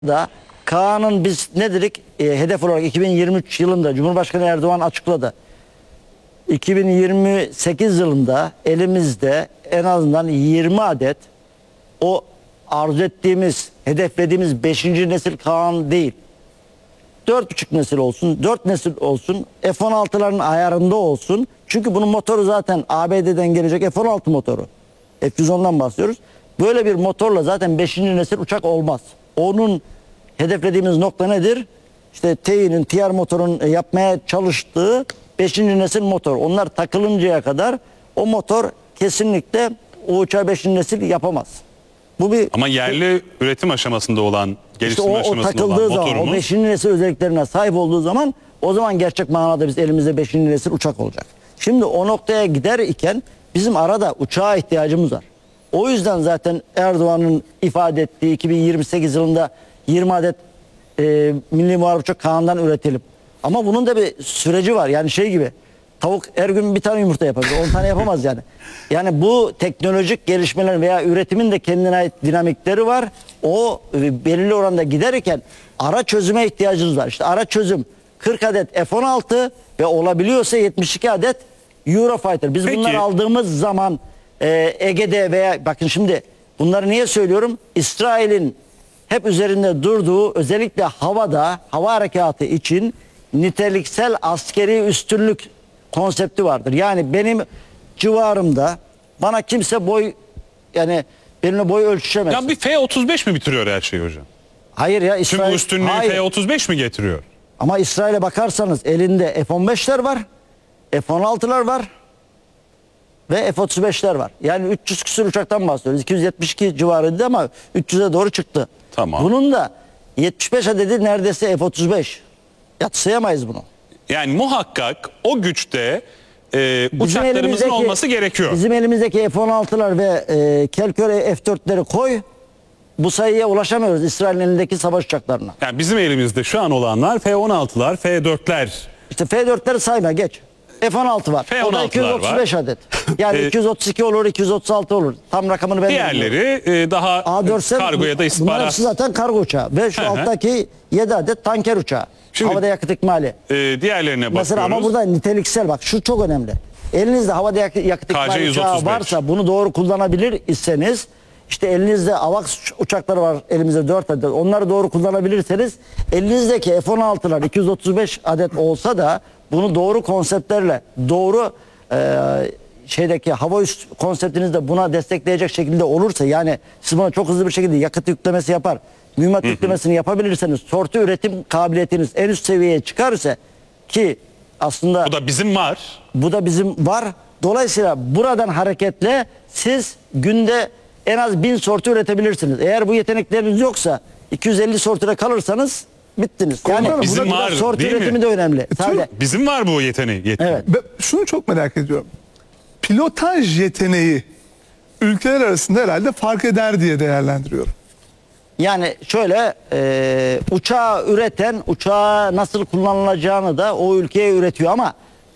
da Kaan'ın biz ne dedik? Hedef olarak 2023 yılında Cumhurbaşkanı Erdoğan açıkladı. 2028 yılında elimizde en azından 20 adet o arzu ettiğimiz, hedeflediğimiz 5. nesil Kaan değil. 4,5 nesil olsun, 4 nesil olsun, F-16'ların ayarında olsun. Çünkü bunun motoru zaten ABD'den gelecek F-16 motoru. F-110'dan bahsediyoruz. Böyle bir motorla zaten 5. nesil uçak olmaz. Onun hedeflediğimiz nokta nedir? İşte Tİ'nin, TR motorun yapmaya çalıştığı 5. nesil motor. Onlar takılıncaya kadar o motor kesinlikle o uçağı 5. nesil yapamaz. Bu bir ama yerli üretim aşamasında olan, geliştirme o aşamasında takıldığı olan zaman, motorumuz. o 5. nesil özelliklerine sahip olduğu zaman o zaman gerçek manada biz elimizde 5. nesil uçak olacak. Şimdi o noktaya gider iken bizim arada uçağa ihtiyacımız var. O yüzden zaten Erdoğan'ın ifade ettiği 2028 yılında 20 adet milli muharip uçak Kaan'dan üretelim. Ama bunun da bir süreci var. Yani şey gibi, tavuk her gün bir tane yumurta yapabilir. 10 tane yapamaz yani. Yani bu teknolojik gelişmeler veya üretimin de kendine ait dinamikleri var. O belirli oranda giderken ara çözüme ihtiyacımız var. İşte ara çözüm 40 adet F-16 ve olabiliyorsa 72 adet Eurofighter. Biz Peki. bunları aldığımız zaman Ege'de veya bakın şimdi bunları niye söylüyorum? İsrail'in hep üzerinde durduğu özellikle havada, hava harekatı için niteliksel askeri üstünlük konsepti vardır. Yani benim civarımda bana kimse yani benimle boy ölçüşemez. Ya bir F-35 mi bitiriyor her şeyi hocam? Hayır ya, Tüm İsrail. bu üstünlüğü Hayır. F-35 mi getiriyor? Ama İsrail'e bakarsanız elinde F-15'ler var, F-16'lar var ve F-35'ler var. Yani 300 küsur uçaktan bahsediyoruz. 272 civarıydı ama 300'e doğru çıktı. Tamam. Bunun da 75 adedi neredeyse F-35. Yatsıyamayız bunu. Yani muhakkak o güçte Bizim uçaklarımızın elimizdeki- olması gerekiyor. Bizim elimizdeki F-16'lar ve Kelköre F-4'leri koy. Bu sayıya ulaşamıyoruz İsrail'in elindeki savaş uçaklarına. Yani bizim elimizde şu an olanlar F-16'lar, F-4'ler. İşte F-4'leri sayma, geç. F-16 var. O da F-16'lar 235 adet. Yani 232 olur, 236 olur. Tam rakamını ben de bilmiyorum. Diğerleri daha A4'se kargo ya da bunlar istihbarat. hepsi zaten kargo uçağı. Ve şu Hı hı. alttaki 7 adet tanker uçağı. Şimdi- Havada yakıt ikmali. Diğerlerine bakıyoruz. Mesela ama burada niteliksel, bak şu çok önemli. Elinizde havada yakıt ikmali uçağı KC-135. varsa, bunu doğru kullanabilir iseniz, işte elinizde AVAX uçakları var, elimizde 4 adet, onları doğru kullanabilirseniz elinizdeki F-16'lar 235 adet olsa da bunu doğru konseptlerle, doğru şeydeki hava üst konseptiniz de buna destekleyecek şekilde olursa, yani siz buna çok hızlı bir şekilde yakıt yüklemesi yapar, mühimmat yüklemesini yapabilirseniz, sortu üretim kabiliyetiniz en üst seviyeye çıkarsa, ki aslında Bu da bizim var. bu da bizim var. Dolayısıyla buradan hareketle siz günde en az 1000 sortu üretebilirsiniz. Eğer bu yetenekleriniz yoksa 250 sortuda kalırsanız bittiniz. Yani Komutanım, bizim burada var, sortu değil mi? üretimi de önemli. Sadece, Bizim var bu yeteneği. evet. Ben şunu çok merak ediyorum. Pilotaj yeteneği ülkeler arasında herhalde fark eder diye değerlendiriyorum. Yani şöyle, uçağı üreten uçağı nasıl kullanılacağını da o ülkeye üretiyor ama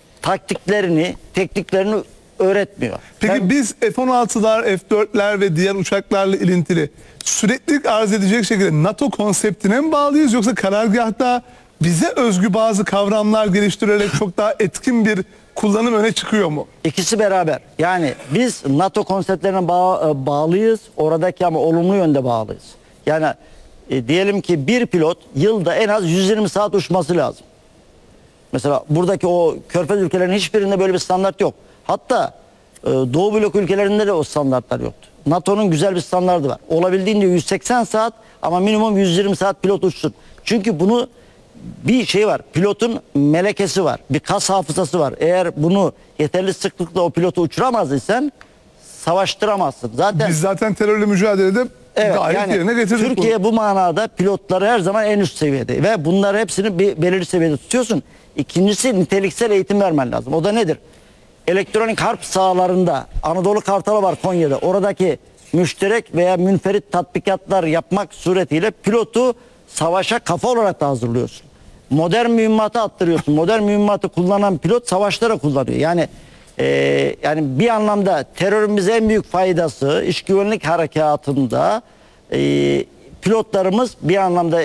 tekniklerini öğretmiyor. Peki Ben- biz F-16'lar, F-4'ler ve diğer uçaklarla ilintili süreklilik arz edecek şekilde NATO konseptine mi bağlıyız, yoksa karargahta bize özgü bazı kavramlar geliştirerek çok daha etkin bir kullanım öne çıkıyor mu? İkisi beraber. Yani biz NATO konseptlerine bağlıyız. Oradaki ama olumlu yönde bağlıyız. Yani diyelim ki bir pilot yılda en az 120 saat uçması lazım. Mesela buradaki o Körfez ülkelerinin hiçbirinde böyle bir standart yok. Hatta Doğu blok ülkelerinde de o standartlar yoktu. NATO'nun güzel bir standardı var. Olabildiğince 180 saat ama minimum 120 saat pilot uçsun. Çünkü bunu bir şey var. Pilotun melekesi var. Bir kas hafızası var. Eğer bunu yeterli sıklıkla o pilotu uçuramaz isen savaştıramazsın. Zaten Biz zaten terörle mücadelede evet, gayet yani yerine getirdik Türkiye bunu. bu manada pilotları her zaman en üst seviyede ve bunları hepsini belirli seviyede tutuyorsun. İkincisi, niteliksel eğitim vermen lazım. O da nedir? Elektronik harp sahalarında Anadolu Kartalı var Konya'da. Oradaki müşterek veya münferit tatbikatlar yapmak suretiyle pilotu savaşa kafa olarak da hazırlıyorsun. Modern mühimmatı attırıyorsun. Modern mühimmatı kullanan pilot savaşlara kullanıyor. Yani bir anlamda terörün bize en büyük faydası iç güvenlik harekatında pilotlarımız bir anlamda